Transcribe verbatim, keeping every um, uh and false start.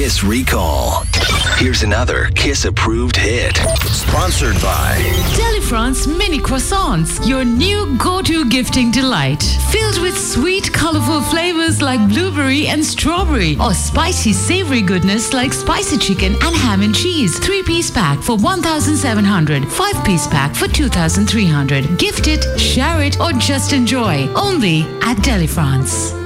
Kiss Recall. Here's another Kiss-approved hit. Sponsored by Delifrance Mini Croissants, your new go-to gifting delight. Filled with sweet, colorful flavors like blueberry and strawberry, or spicy, savory goodness like spicy chicken and ham and cheese. Three-piece pack for one thousand seven hundred dollars. Five-piece pack for two thousand three hundred dollars. Gift it, share it, or just enjoy. Only at Delifrance.